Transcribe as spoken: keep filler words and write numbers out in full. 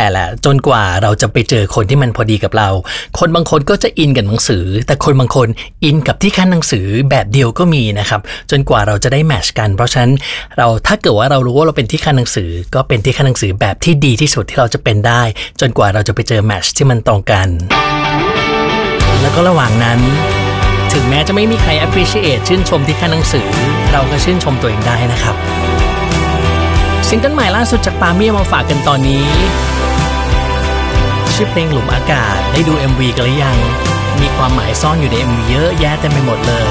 แหละจนกว่าเราจะไปเจอคนที่มันพอดีกับเราคนบางคนก็จะอินกับหนังสือแต่คนบางคนอินกับที่ขั้นหนังสือแบบเดียวก็มีนะครับจนกว่าเราจะได้แมทช์กันเพราะฉะนั้นเราถ้าเกิดว่าเรารู้ว่าเราเป็นที่ขั้นหนังสือก็เป็นที่ขั้นหนังสือแบบที่ดีที่สุดที่เราจะเป็นได้จนกว่าเราจะไปเจอแมทช์ที่มันตรงกันแล้วก็ระหว่างนั้นถึงแม้จะไม่มีใคร appreciate ชื่นชมที่ขั้นหนังสือเราก็ชื่นชมตัวเองได้นะครับซิงเกิลใหม่ล่าสุดจากปาเมี่ยมาฝากกันตอนนี้ชื่อเพลงหลุมอากาศได้ดู เอ็ม วี กันหรือยังมีความหมายซ่อนอยู่ใน เอ็ม วี เยอะแยะเต็มไปหมดเลย